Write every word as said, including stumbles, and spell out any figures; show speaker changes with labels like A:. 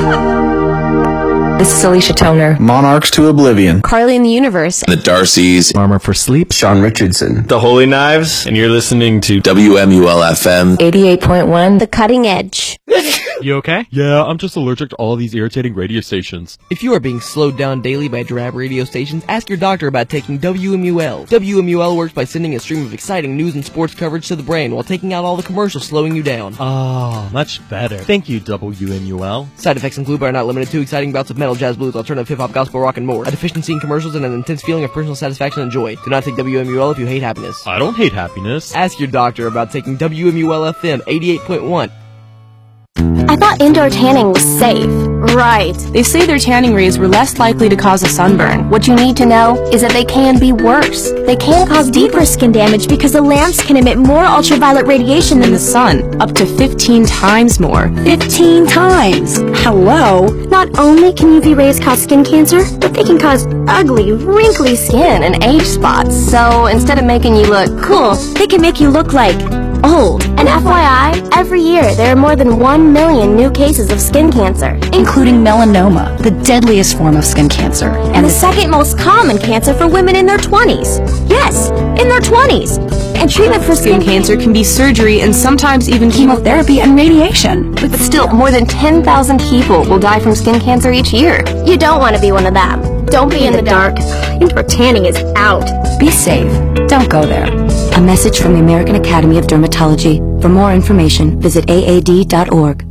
A: This is Alicia Toner.
B: Monarchs to Oblivion.
C: Carly in the Universe.
D: The Darcys.
E: Armor for Sleep.
F: Sean Richardson.
G: The Holy Knives. And you're listening to
D: W M U L F M.
A: eighty-eight point one.
C: The Cutting Edge.
H: You okay? Yeah, I'm just allergic to all these irritating radio stations.
I: If you are being slowed down daily by drab radio stations, ask your doctor about taking W M U L. W M U L works by sending a stream of exciting news and sports coverage to the brain while taking out all the commercials slowing you down.
H: Oh, much better. Thank you, W M U L.
I: Side effects include but are not limited to exciting bouts of metal, jazz, blues, alternative hip-hop, gospel, rock, and more. A deficiency in commercials and an intense feeling of personal satisfaction and joy. Do not take W M U L if you hate happiness.
H: I don't hate happiness.
I: Ask your doctor about taking W M U L F M eighty-eight point one.
J: I thought indoor tanning was safe.
K: Right. They say their tanning rays were less likely to cause a sunburn.
J: What you need to know is that they can be worse. They can cause deeper skin damage because the lamps can emit more ultraviolet radiation than
K: the sun, up to fifteen times more.
J: fifteen times? Hello? Not only can U V rays cause skin cancer, but they can cause ugly, wrinkly skin and age spots. So instead of making you look cool, they can make you look like old. And F Y I, every year there are more than one million new cases of skin cancer,
L: including melanoma, the deadliest form of skin cancer,
J: and, and the second most common cancer for women in their twenties. Yes, in their twenties. And treatment for
K: skin, skin cancer can be surgery and sometimes even
L: chemotherapy and radiation.
J: But still, more than ten thousand people will die from skin cancer each year. You don't want to be one of them. Don't be in the dark. Indoor tanning is out.
L: Be safe. Don't go there.
A: A message from the American Academy of Dermatology. For more information, visit A A D dot org.